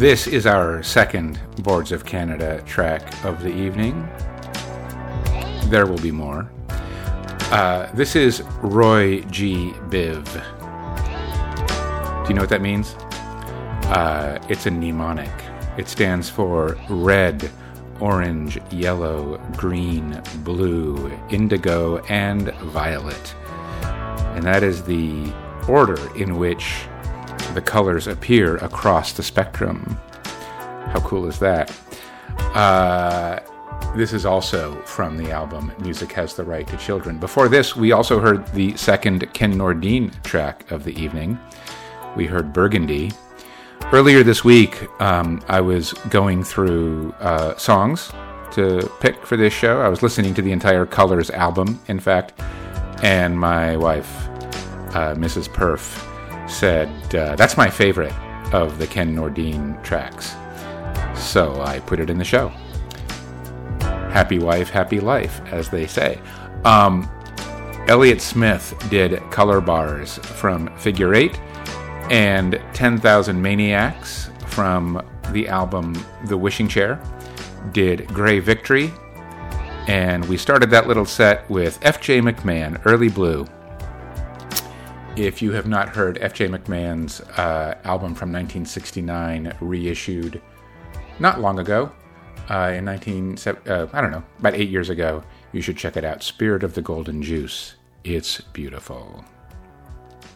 This is our second Boards of Canada track of the evening. There will be more. This is Roy G. Biv. Do you know what that means? It's a mnemonic. It stands for red, orange, yellow, green, blue, indigo, and violet. And that is the order in which the colors appear across the spectrum. How cool is that? This is also from the album Music Has the Right to Children. Before this, we also heard the second Ken Nordine track of the evening. We heard Burgundy. Earlier this week, I was going through songs to pick for this show. I was listening to the entire Colors album, in fact, and my wife, Mrs. Perf, said, that's my favorite of the Ken Nordine tracks. So I put it in the show. Happy wife, happy life, as they say. Elliott Smith did Color Bars from Figure 8 and 10,000 Maniacs from the album The Wishing Chair did Grey Victory. And we started that little set with F.J. McMahon, Early Blue. If you have not heard F.J. McMahon's album from 1969, reissued not long ago, in about 8 years ago, you should check it out. Spirit of the Golden Juice. It's beautiful.